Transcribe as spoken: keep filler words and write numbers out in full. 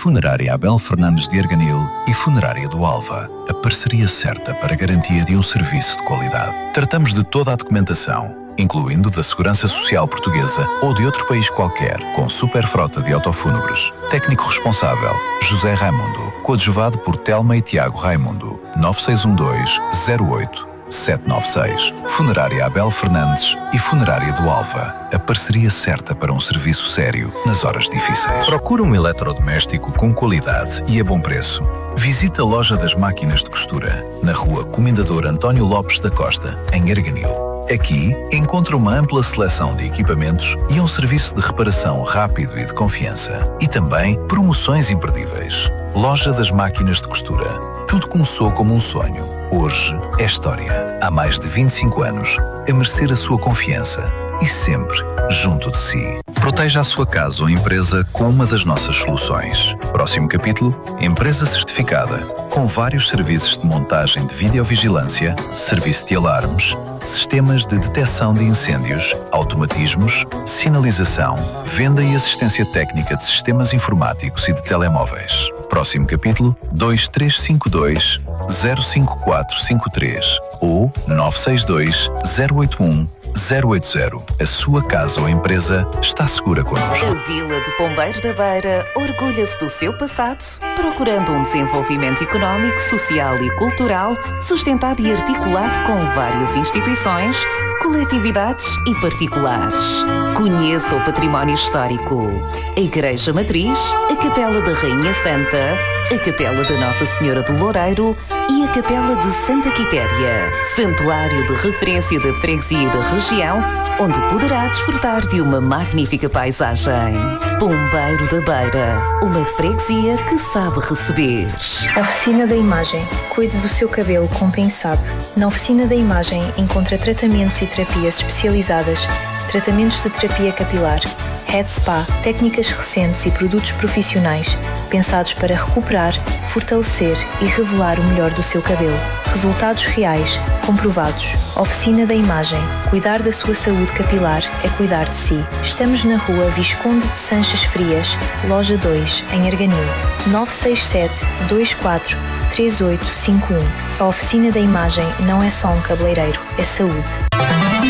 Funerária Abel Fernandes de Arganil e Funerária do Alva, a parceria certa para a garantia de um serviço de qualidade. Tratamos de toda a documentação, incluindo da Segurança Social Portuguesa ou de outro país qualquer, com super frota de autofúnebres. Técnico responsável, José Raimundo, coadjuvado por Telma e Tiago Raimundo, nove seis um dois, zero oito, sete nove seis. Funerária Abel Fernandes e Funerária do Alva, a parceria certa para um serviço sério nas horas difíceis. Procura um eletrodoméstico com qualidade e a bom preço? Visita a Loja das Máquinas de Costura, na rua Comendador António Lopes da Costa, em Arganil. Aqui encontra uma ampla seleção de equipamentos e um serviço de reparação rápido e de confiança. E também promoções imperdíveis. Loja das Máquinas de Costura. Tudo começou como um sonho. Hoje é história. Há mais de vinte e cinco anos, a merecer a sua confiança e sempre junto de si. Proteja a sua casa ou empresa com uma das nossas soluções. Próximo capítulo, empresa certificada, com vários serviços de montagem de videovigilância, serviço de alarmes, sistemas de detecção de incêndios, automatismos, sinalização, venda e assistência técnica de sistemas informáticos e de telemóveis. Próximo capítulo, dois três cinco dois, zero cinco quatro cinco três ou nove seis dois, zero oito um, zero oito zero. A sua casa ou empresa está segura connosco. A Vila de Pombeiro da Beira orgulha-se do seu passado, procurando um desenvolvimento económico, social e cultural sustentado e articulado com várias instituições, coletividades e particulares. Conheça o património histórico. A Igreja Matriz, a Capela da Rainha Santa, a Capela da Nossa Senhora do Loureiro e a Capela de Santa Quitéria, santuário de referência da freguesia e da região, onde poderá desfrutar de uma magnífica paisagem. Pombeiro da Beira, uma freguesia que sabe receber. Oficina da Imagem. Cuide do seu cabelo com quem sabe. Na Oficina da Imagem encontra tratamentos e terapias especializadas, tratamentos de terapia capilar, head spa, técnicas recentes e produtos profissionais pensados para recuperar, fortalecer e revelar o melhor do seu cabelo. Resultados reais, comprovados. Oficina da Imagem. Cuidar da sua saúde capilar é cuidar de si. Estamos na rua Visconde de Sanches Frias, loja dois, em Arganil. nove seis sete, dois quatro, três oito cinco um. A Oficina da Imagem não é só um cabeleireiro, é saúde.